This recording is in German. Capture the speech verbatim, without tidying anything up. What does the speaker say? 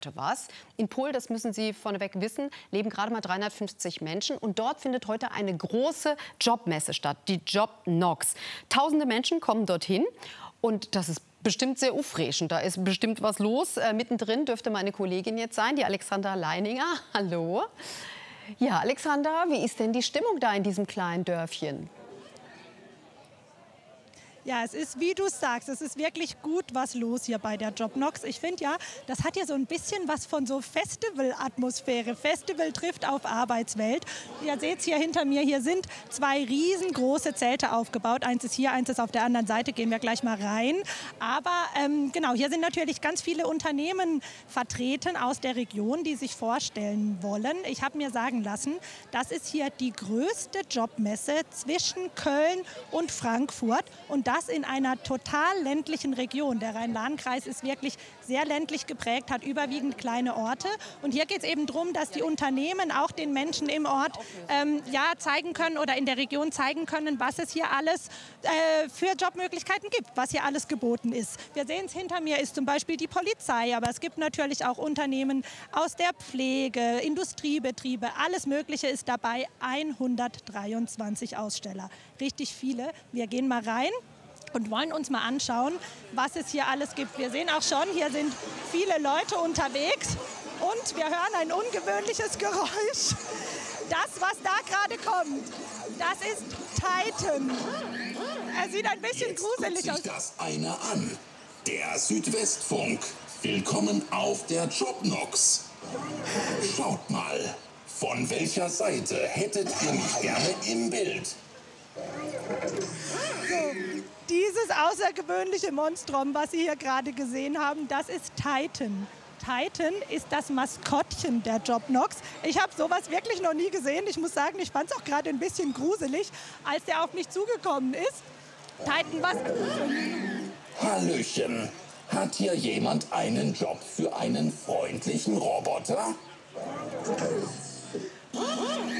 was. In Pohl, das müssen Sie vorneweg wissen, leben gerade mal dreihundertfünfzig Menschen. Und dort findet heute eine große Jobmesse statt, die JobNox. Tausende Menschen kommen dorthin und das ist bestimmt sehr aufregend. Da ist bestimmt was los. Äh, mittendrin dürfte meine Kollegin jetzt sein, die Alexandra Leininger. Hallo. Ja, Alexandra, wie ist denn die Stimmung da in diesem kleinen Dörfchen? Ja, es ist, wie du sagst, es ist wirklich gut was los hier bei der JobNox. Ich finde ja, das hat ja so ein bisschen was von so Festival-Atmosphäre. Festival trifft auf Arbeitswelt. Ihr seht es hier hinter mir, hier sind zwei riesengroße Zelte aufgebaut. Eins ist hier, eins ist auf der anderen Seite, gehen wir gleich mal rein. Aber ähm, genau, hier sind natürlich ganz viele Unternehmen vertreten aus der Region, die sich vorstellen wollen. Ich habe mir sagen lassen, das ist hier die größte Jobmesse zwischen Köln und Frankfurt. Und das in einer total ländlichen Region. Der Rhein-Lahn-Kreis ist wirklich sehr ländlich geprägt, hat überwiegend kleine Orte. Und hier geht es eben darum, dass die Unternehmen auch den Menschen im Ort ähm, ja, zeigen können oder in der Region zeigen können, was es hier alles äh, für Jobmöglichkeiten gibt, was hier alles geboten ist. Wir sehen es, hinter mir ist zum Beispiel die Polizei, aber es gibt natürlich auch Unternehmen aus der Pflege, Industriebetriebe, alles Mögliche ist dabei. hundertdreiundzwanzig Aussteller, richtig viele. Wir gehen mal rein und wollen uns mal anschauen, was es hier alles gibt. Wir sehen auch schon, hier sind viele Leute unterwegs und wir hören ein ungewöhnliches Geräusch. Das, was da gerade kommt, das ist Titan. Er sieht ein bisschen Jetzt gruselig guckt aus. sich das einer an. Der Südwestfunk. Willkommen auf der JobNox. Schaut mal, von welcher Seite hättet ihr mich gerne im Bild? So, dieses außergewöhnliche Monstrum, was Sie hier gerade gesehen haben, das ist Titan. Titan ist das Maskottchen der JobNox. Ich habe sowas wirklich noch nie gesehen. Ich muss sagen, ich fand es auch gerade ein bisschen gruselig, als der auf mich zugekommen ist. Titan, was? Hallöchen. Hat hier jemand einen Job für einen freundlichen Roboter?